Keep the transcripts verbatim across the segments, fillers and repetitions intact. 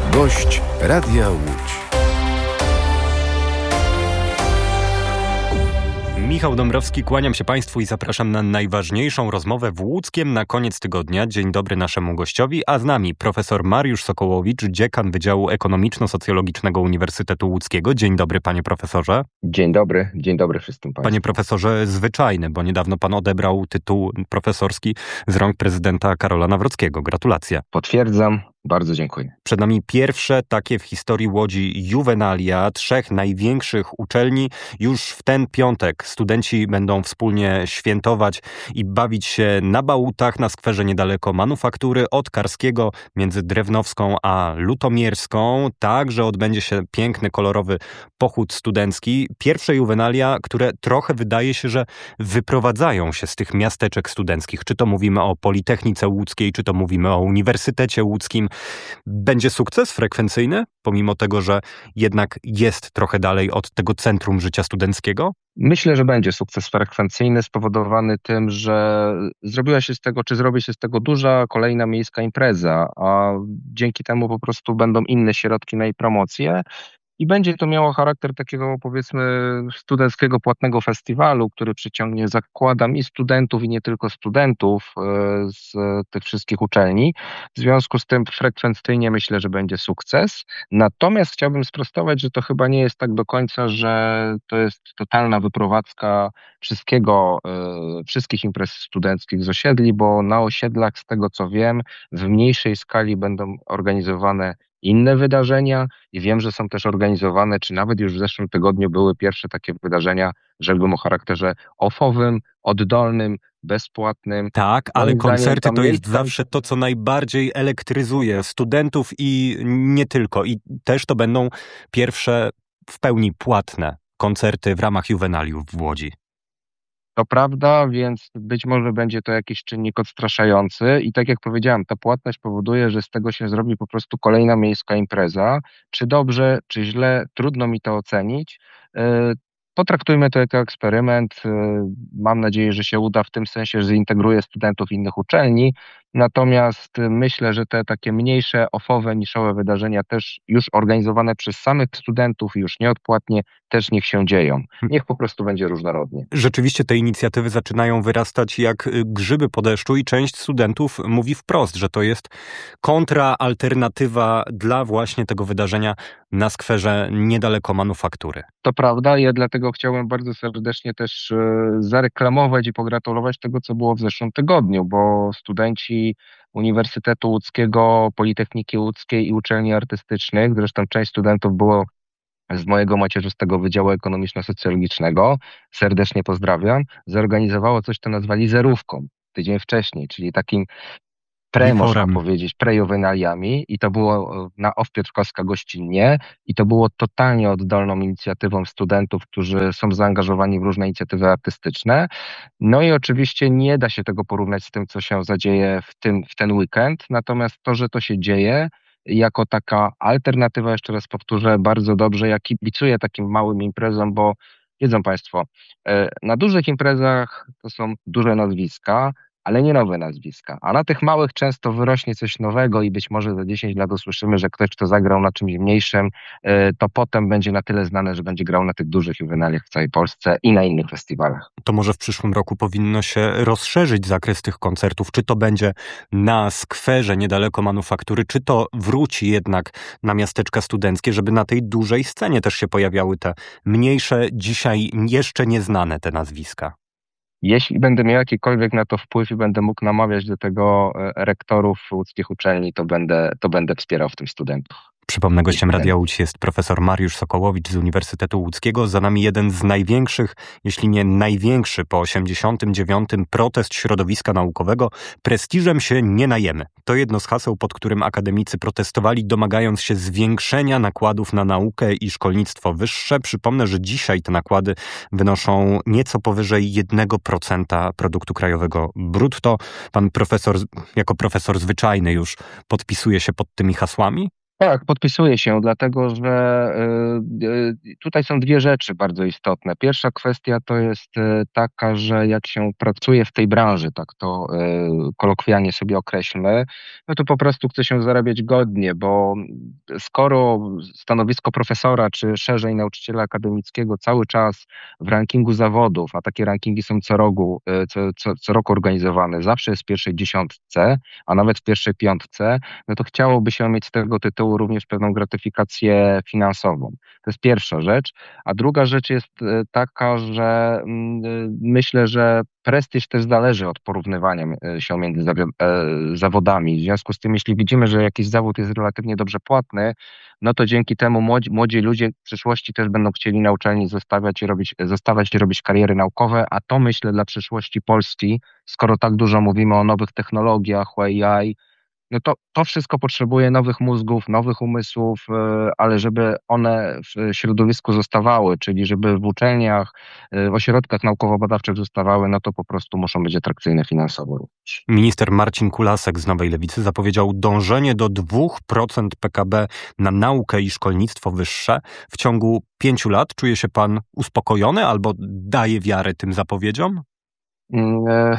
Gość Radia Łódź. Michał Dąbrowski, kłaniam się Państwu i zapraszam na najważniejszą rozmowę w Łódzkiem na koniec tygodnia. Dzień dobry naszemu gościowi, a z nami profesor Mariusz Sokołowicz, dziekan Wydziału Ekonomiczno-Socjologicznego Uniwersytetu Łódzkiego. Dzień dobry, panie profesorze. Dzień dobry, dzień dobry wszystkim Państwu. Panie profesorze zwyczajny, bo niedawno pan odebrał tytuł profesorski z rąk prezydenta Karola Nawrockiego. Gratulacje. Potwierdzam. Bardzo dziękuję. Przed nami pierwsze takie w historii Łodzi juwenalia trzech największych uczelni. Już w ten piątek studenci będą wspólnie świętować i bawić się na bałutach na skwerze niedaleko Manufaktury od Karskiego między Drewnowską a Lutomierską. Także odbędzie się piękny, kolorowy pochód studencki. Pierwsze juwenalia, które trochę wydaje się, że wyprowadzają się z tych miasteczek studenckich. Czy to mówimy o Politechnice Łódzkiej, czy to mówimy o Uniwersytecie Łódzkim. Będzie sukces frekwencyjny, pomimo tego, że jednak jest trochę dalej od tego centrum życia studenckiego? Myślę, że będzie sukces frekwencyjny spowodowany tym, że zrobiła się z tego, czy zrobi się z tego duża kolejna miejska impreza, a dzięki temu po prostu będą inne środki na jej promocję. I będzie to miało charakter takiego, powiedzmy, studenckiego płatnego festiwalu, który przyciągnie, zakładam, i studentów, i nie tylko studentów z tych wszystkich uczelni. W związku z tym frekwencyjnie myślę, że będzie sukces. Natomiast chciałbym sprostować, że to chyba nie jest tak do końca, że to jest totalna wyprowadzka wszystkiego, wszystkich imprez studenckich z osiedli, bo na osiedlach, z tego co wiem, w mniejszej skali będą organizowane inne wydarzenia i wiem, że są też organizowane, czy nawet już w zeszłym tygodniu były pierwsze takie wydarzenia, rzekłbym o charakterze offowym, oddolnym, bezpłatnym. Tak, ale koncerty to jest zawsze to, co najbardziej elektryzuje studentów i nie tylko. I też to będą pierwsze w pełni płatne koncerty w ramach juwenaliów w Łodzi. To prawda, więc być może będzie to jakiś czynnik odstraszający i tak jak powiedziałem, ta płatność powoduje, że z tego się zrobi po prostu kolejna miejska impreza. Czy dobrze, czy źle, trudno mi to ocenić. Potraktujmy to jako eksperyment. Mam nadzieję, że się uda w tym sensie, że zintegruje studentów innych uczelni. Natomiast myślę, że te takie mniejsze, offowe, niszowe wydarzenia też już organizowane przez samych studentów i już nieodpłatnie też niech się dzieją. Niech po prostu będzie różnorodnie. Rzeczywiście te inicjatywy zaczynają wyrastać jak grzyby po deszczu i część studentów mówi wprost, że to jest kontraalternatywa dla właśnie tego wydarzenia na skwerze niedaleko Manufaktury. To prawda, ja dlatego chciałem bardzo serdecznie też zareklamować i pogratulować tego, co było w zeszłym tygodniu, bo studenci Uniwersytetu Łódzkiego, Politechniki Łódzkiej i uczelni artystycznych, zresztą część studentów było z mojego macierzystego Wydziału Ekonomiczno-Socjologicznego, serdecznie pozdrawiam, zorganizowało coś, co nazwali zerówką tydzień wcześniej, czyli takim pre, można powiedzieć, prejuwenaliami i to było na Off Piotrkowska gościnnie i to było totalnie oddolną inicjatywą studentów, którzy są zaangażowani w różne inicjatywy artystyczne. No i oczywiście nie da się tego porównać z tym, co się zadzieje w, tym, w ten weekend, natomiast to, że to się dzieje jako taka alternatywa, jeszcze raz powtórzę, bardzo dobrze, ja kibicuję takim małym imprezom, bo wiedzą Państwo, na dużych imprezach to są duże nazwiska, ale nie nowe nazwiska. A na tych małych często wyrośnie coś nowego i być może za dziesięć lat usłyszymy, że ktoś, kto zagrał na czymś mniejszym, to potem będzie na tyle znane, że będzie grał na tych dużych juwenaliach w całej Polsce i na innych festiwalach. To może w przyszłym roku powinno się rozszerzyć zakres tych koncertów. Czy to będzie na skwerze niedaleko Manufaktury, czy to wróci jednak na miasteczka studenckie, żeby na tej dużej scenie też się pojawiały te mniejsze, dzisiaj jeszcze nieznane te nazwiska? Jeśli będę miał jakikolwiek na to wpływ i będę mógł namawiać do tego rektorów łódzkich uczelni, to będę, to będę wspierał w tym studentów. Przypomnę, gościem Radia Łódź jest profesor Mariusz Sokołowicz z Uniwersytetu Łódzkiego. Za nami jeden z największych, jeśli nie największy po osiemdziesiątym dziewiątym protest środowiska naukowego. Prestiżem się nie najemy. To jedno z haseł, pod którym akademicy protestowali, domagając się zwiększenia nakładów na naukę i szkolnictwo wyższe. Przypomnę, że dzisiaj te nakłady wynoszą nieco powyżej jednego procenta produktu krajowego brutto. Pan profesor, jako profesor zwyczajny już podpisuje się pod tymi hasłami? Tak, podpisuję się, dlatego że y, y, tutaj są dwie rzeczy bardzo istotne. Pierwsza kwestia to jest y, taka, że jak się pracuje w tej branży, tak to y, kolokwialnie sobie określmy, no to po prostu chce się zarabiać godnie, bo skoro stanowisko profesora, czy szerzej nauczyciela akademickiego cały czas w rankingu zawodów, a takie rankingi są co roku, y, co, co, co roku organizowane, zawsze jest w pierwszej dziesiątce, a nawet w pierwszej piątce, no to chciałoby się mieć z tego tytułu również pewną gratyfikację finansową. To jest pierwsza rzecz. A druga rzecz jest e, taka, że mm, e, myślę, że prestiż też zależy od porównywania e, się między zawi- e, zawodami. W związku z tym, jeśli widzimy, że jakiś zawód jest relatywnie dobrze płatny, no to dzięki temu młodzi, młodzi ludzie w przyszłości też będą chcieli na uczelni zostawiać i robić, zostawać i robić kariery naukowe, a to myślę dla przyszłości Polski, skoro tak dużo mówimy o nowych technologiach, o A I, no to to wszystko potrzebuje nowych mózgów, nowych umysłów, e, ale żeby one w środowisku zostawały, czyli żeby w uczelniach, e, w ośrodkach naukowo-badawczych zostawały, no to po prostu muszą być atrakcyjne finansowo również. Minister Marcin Kulasek z Nowej Lewicy zapowiedział dążenie do dwóch procent P K B na naukę i szkolnictwo wyższe w ciągu pięciu lat. Czuje się pan uspokojony albo daje wiarę tym zapowiedziom? Mm, e,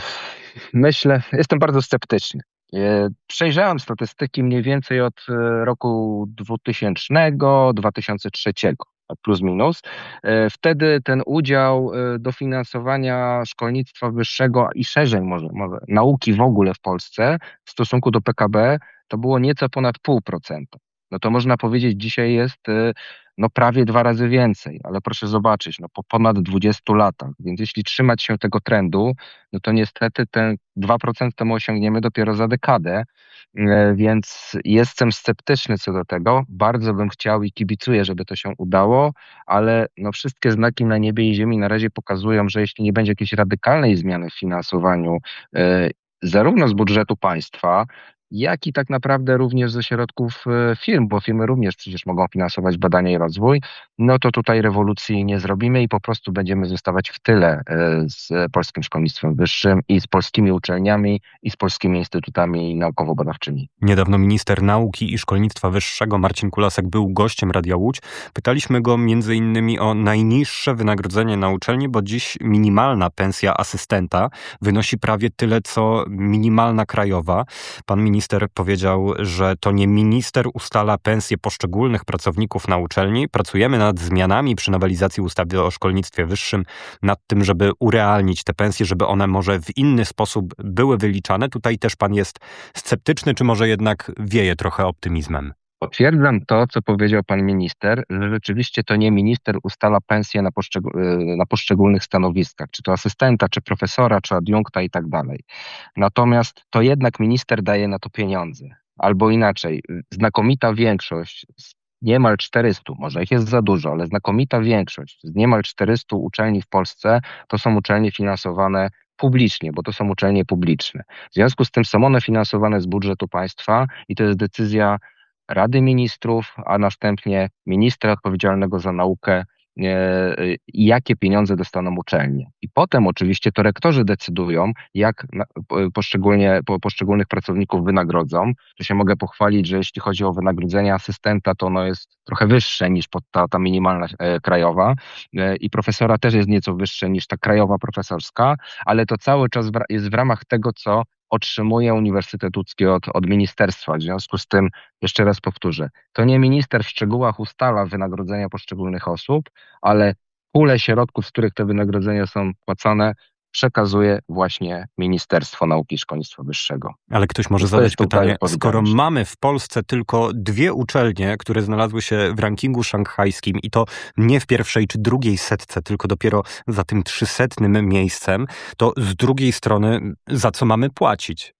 Myślę, jestem bardzo sceptyczny. E, Przejrzałem statystyki mniej więcej od e, roku dwutysięcznego, dwa tysiące trzeciego, tak plus minus. E, Wtedy ten udział e, dofinansowania szkolnictwa wyższego i szerzej może, może nauki w ogóle w Polsce w stosunku do P K B to było nieco ponad pół procenta. No to można powiedzieć, dzisiaj jest e, no prawie dwa razy więcej, ale proszę zobaczyć, no po ponad dwudziestu latach, więc jeśli trzymać się tego trendu, no to niestety te dwa procent to my osiągniemy dopiero za dekadę, e, więc jestem sceptyczny co do tego. Bardzo bym chciał i kibicuję, żeby to się udało, ale no wszystkie znaki na niebie i ziemi na razie pokazują, że jeśli nie będzie jakiejś radykalnej zmiany w finansowaniu, e, zarówno z budżetu państwa, jak i tak naprawdę również ze środków e, firm, bo firmy również przecież mogą finansować badania i rozwój, no to tutaj rewolucji nie zrobimy i po prostu będziemy zostawać w tyle e, z polskim szkolnictwem wyższym i z polskimi uczelniami i z polskimi instytutami naukowo-badawczymi. Niedawno minister nauki i szkolnictwa wyższego Marcin Kulasek był gościem Radia Łódź. Pytaliśmy go między innymi o najniższe wynagrodzenie na uczelni, bo dziś minimalna pensja asystenta wynosi prawie tyle, co minimalna krajowa. Pan minister powiedział, że to nie minister ustala pensje poszczególnych pracowników na uczelni. Pracujemy nad zmianami przy nowelizacji ustawy o szkolnictwie wyższym, nad tym, żeby urealnić te pensje, żeby one może w inny sposób były wyliczane. Tutaj też pan jest sceptyczny, czy może jednak wieje trochę optymizmem? Potwierdzam to, co powiedział pan minister, że rzeczywiście to nie minister ustala pensję na, poszczeg- y, na poszczególnych stanowiskach, czy to asystenta, czy profesora, czy adiunkta i tak dalej. Natomiast to jednak minister daje na to pieniądze. Albo inaczej, znakomita większość z niemal czterystu, może ich jest za dużo, ale znakomita większość z niemal czterystu uczelni w Polsce to są uczelnie finansowane publicznie, bo to są uczelnie publiczne. W związku z tym są one finansowane z budżetu państwa i to jest decyzja Rady Ministrów, a następnie ministra odpowiedzialnego za naukę, e, jakie pieniądze dostaną uczelnie. I potem oczywiście to rektorzy decydują, jak na- po- poszczególnie, po, poszczególnych pracowników wynagrodzą. Tu się mogę pochwalić, że jeśli chodzi o wynagrodzenie asystenta, to ono jest trochę wyższe niż pod ta, ta minimalna e, krajowa e, i profesora też jest nieco wyższe niż ta krajowa profesorska, ale to cały czas w, ra- jest w ramach tego, co otrzymuje Uniwersytet Łódzki od, od ministerstwa. W związku z tym, jeszcze raz powtórzę, to nie minister w szczegółach ustala wynagrodzenia poszczególnych osób, ale pulę środków, z których te wynagrodzenia są płacone, przekazuje właśnie Ministerstwo Nauki i Szkolnictwa Wyższego. Ale ktoś może Więc to zadać jest tutaj pytanie, skoro odpowiedzialność. mamy w Polsce tylko dwie uczelnie, które znalazły się w rankingu szanghajskim i to nie w pierwszej czy drugiej setce, tylko dopiero za tym trzysetnym miejscem, to z drugiej strony za co mamy płacić?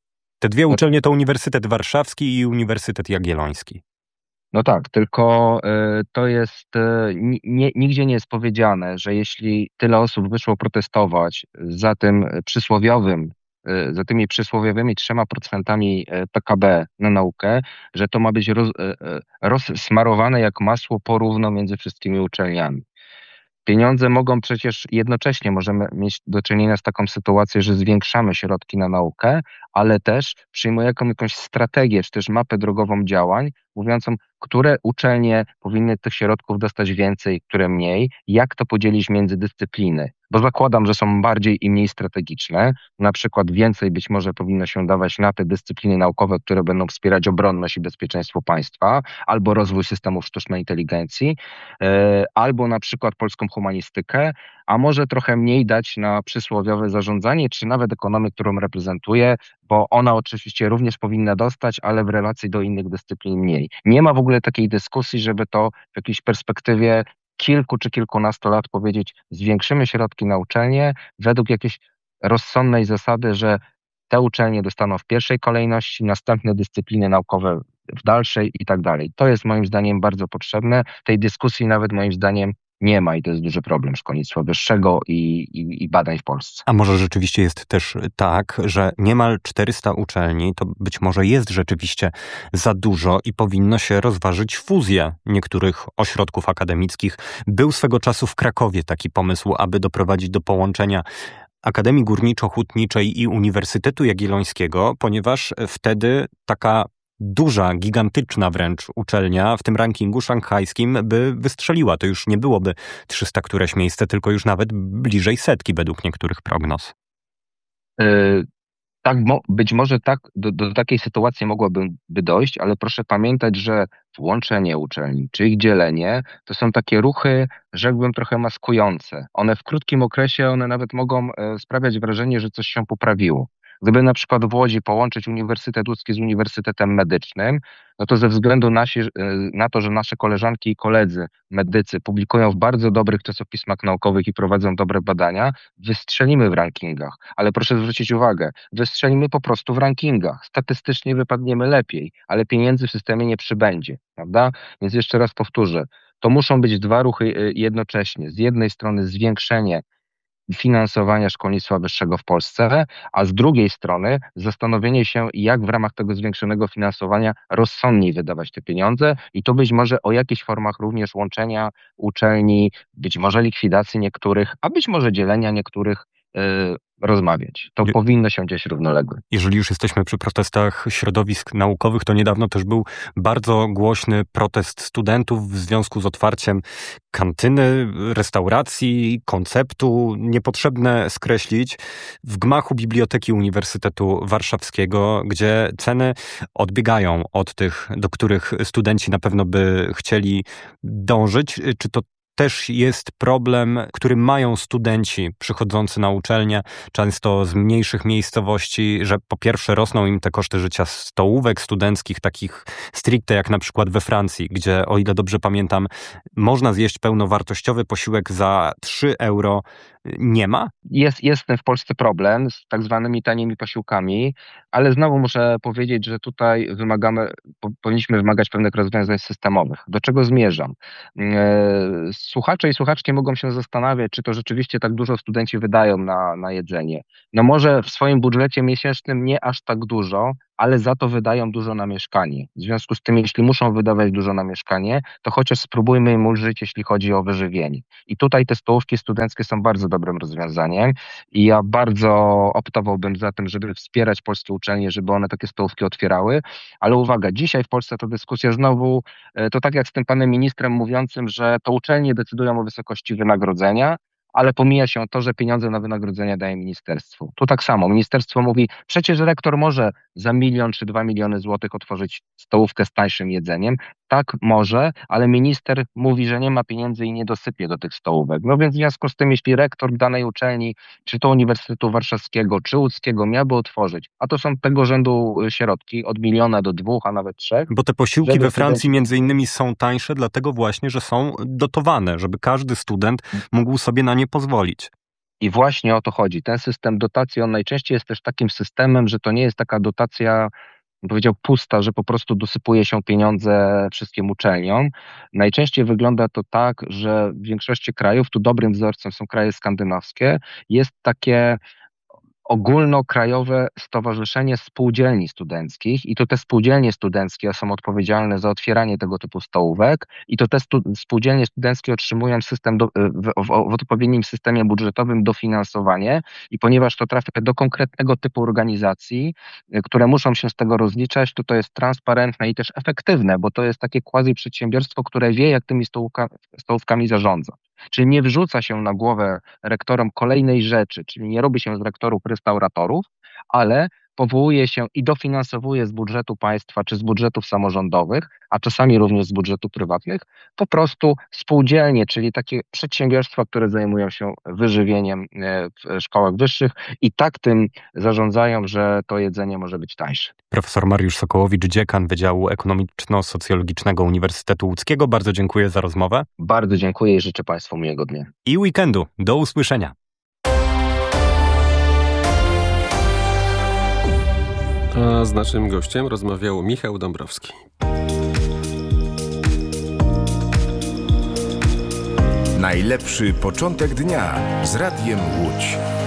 Te dwie No, uczelnie to Uniwersytet Warszawski i Uniwersytet Jagielloński. no tak, tylko y, to jest, y, ni- nie, nigdzie nie jest powiedziane, że jeśli tyle osób wyszło protestować za tym przysłowiowym, y, za tymi przysłowiowymi trzema procentami y, P K B na naukę, że to ma być roz, y, y, rozsmarowane jak masło porówno między wszystkimi uczelniami. Pieniądze mogą przecież jednocześnie możemy mieć do czynienia z taką sytuacją, że zwiększamy środki na naukę, ale też przyjmujemy jakąś strategię, czy też mapę drogową działań, mówiącą, które uczelnie powinny tych środków dostać więcej, które mniej, jak to podzielić między dyscypliny. Bo zakładam, że są bardziej i mniej strategiczne. Na przykład więcej być może powinno się dawać na te dyscypliny naukowe, które będą wspierać obronność i bezpieczeństwo państwa, albo rozwój systemów sztucznej inteligencji, e, albo na przykład polską humanistykę, a może trochę mniej dać na przysłowiowe zarządzanie, czy nawet ekonomię, którą reprezentuję, bo ona oczywiście również powinna dostać, ale w relacji do innych dyscyplin mniej. Nie ma w ogóle takiej dyskusji, żeby to w jakiejś perspektywie kilku czy kilkunastu lat powiedzieć, zwiększymy środki na uczelnie według jakiejś rozsądnej zasady, że te uczelnie dostaną w pierwszej kolejności, następne dyscypliny naukowe w dalszej i tak dalej. To jest moim zdaniem bardzo potrzebne. Tej dyskusji nawet moim zdaniem nie ma i to jest duży problem szkolnictwa wyższego i, i, i badań w Polsce. A może rzeczywiście jest też tak, że niemal czterysta uczelni to być może jest rzeczywiście za dużo i powinno się rozważyć fuzję niektórych ośrodków akademickich. Był swego czasu w Krakowie taki pomysł, aby doprowadzić do połączenia Akademii Górniczo-Hutniczej i Uniwersytetu Jagiellońskiego, ponieważ wtedy taka duża, gigantyczna wręcz uczelnia w tym rankingu szanghajskim by wystrzeliła. To już nie byłoby trzysta któreś miejsce, tylko już nawet bliżej setki według niektórych prognoz. Yy, tak, mo- być może tak, do, do takiej sytuacji mogłoby by dojść, ale proszę pamiętać, że łączenie uczelni czy ich dzielenie to są takie ruchy, rzekłbym, trochę maskujące. One w krótkim okresie, one nawet mogą e, sprawiać wrażenie, że coś się poprawiło. Gdyby na przykład w Łodzi połączyć Uniwersytet Łódzki z Uniwersytetem Medycznym, no to ze względu na, się, na to, że nasze koleżanki i koledzy medycy publikują w bardzo dobrych czasopismach naukowych i prowadzą dobre badania, wystrzelimy w rankingach. Ale proszę zwrócić uwagę, wystrzelimy po prostu w rankingach. Statystycznie wypadniemy lepiej, ale pieniędzy w systemie nie przybędzie, prawda? Więc jeszcze raz powtórzę, to muszą być dwa ruchy jednocześnie. Z jednej strony zwiększenie finansowania szkolnictwa wyższego w Polsce, a z drugiej strony zastanowienie się, jak w ramach tego zwiększonego finansowania rozsądniej wydawać te pieniądze i to być może o jakichś formach również łączenia uczelni, być może likwidacji niektórych, a być może dzielenia niektórych y, rozmawiać. To Je- powinno się dziać równolegle. Jeżeli już jesteśmy przy protestach środowisk naukowych, to niedawno też był bardzo głośny protest studentów w związku z otwarciem kantyny, restauracji, konceptu. Niepotrzebne skreślić w gmachu Biblioteki Uniwersytetu Warszawskiego, gdzie ceny odbiegają od tych, do których studenci na pewno by chcieli dążyć. Czy to też jest problem, który mają studenci przychodzący na uczelnię, często z mniejszych miejscowości, że po pierwsze rosną im te koszty życia stołówek studenckich, takich stricte jak na przykład we Francji, gdzie, o ile dobrze pamiętam, można zjeść pełnowartościowy posiłek za trzy euro. Nie ma? Jest, jest ten w Polsce problem z tak zwanymi tanimi posiłkami, ale znowu muszę powiedzieć, że tutaj wymagamy, po, powinniśmy wymagać pewnych rozwiązań systemowych. Do czego zmierzam? E, Słuchacze i słuchaczki mogą się zastanawiać, czy to rzeczywiście tak dużo studenci wydają na, na jedzenie. No może w swoim budżecie miesięcznym nie aż tak dużo, ale za to wydają dużo na mieszkanie. W związku z tym, jeśli muszą wydawać dużo na mieszkanie, to chociaż spróbujmy im ulżyć, jeśli chodzi o wyżywienie. I tutaj te stołówki studenckie są bardzo dobrym rozwiązaniem i ja bardzo optowałbym za tym, żeby wspierać polskie uczelnie, żeby one takie stołówki otwierały. Ale uwaga, dzisiaj w Polsce ta dyskusja znowu, e, to tak jak z tym panem ministrem mówiącym, że to uczelnie decydują o wysokości wynagrodzenia, ale pomija się to, że pieniądze na wynagrodzenia daje ministerstwu. Tu tak samo. Ministerstwo mówi, przecież rektor może za milion czy dwa miliony złotych otworzyć stołówkę z tańszym jedzeniem. Tak, może, ale minister mówi, że nie ma pieniędzy i nie dosypie do tych stołówek. No więc w związku z tym, jeśli rektor danej uczelni, czy to Uniwersytetu Warszawskiego, czy Łódzkiego miałby otworzyć, a to są tego rzędu środki, od miliona do dwóch, a nawet trzech. Bo te posiłki żeby we Francji studenci- między innymi są tańsze, dlatego właśnie, że są dotowane, żeby każdy student mógł sobie na nie pozwolić. I właśnie o to chodzi. Ten system dotacji, on najczęściej jest też takim systemem, że to nie jest taka dotacja, bym powiedział, pusta, że po prostu dosypuje się pieniądze wszystkim uczelniom. Najczęściej wygląda to tak, że w większości krajów, tu dobrym wzorcem są kraje skandynawskie, jest takie ogólnokrajowe Stowarzyszenie Spółdzielni Studenckich i to te spółdzielnie studenckie są odpowiedzialne za otwieranie tego typu stołówek i to te stu- spółdzielnie studenckie otrzymują system do, w, w, w odpowiednim systemie budżetowym dofinansowanie i ponieważ to trafia do konkretnego typu organizacji, które muszą się z tego rozliczać, to to jest transparentne i też efektywne, bo to jest takie quasi przedsiębiorstwo, które wie, jak tymi stołówka, stołówkami zarządza. Czyli nie wrzuca się na głowę rektorom kolejnej rzeczy, czyli nie robi się z rektorów restauratorów, ale powołuje się i dofinansowuje z budżetu państwa czy z budżetów samorządowych, a czasami również z budżetów prywatnych, po prostu spółdzielnie, czyli takie przedsiębiorstwa, które zajmują się wyżywieniem w szkołach wyższych i tak tym zarządzają, że to jedzenie może być tańsze. Profesor Mariusz Sokołowicz, dziekan Wydziału Ekonomiczno-Socjologicznego Uniwersytetu Łódzkiego. Bardzo dziękuję za rozmowę. Bardzo dziękuję i życzę Państwu miłego dnia. I weekendu. Do usłyszenia. A z naszym gościem rozmawiał Michał Dąbrowski. Najlepszy początek dnia z Radiem Łódź.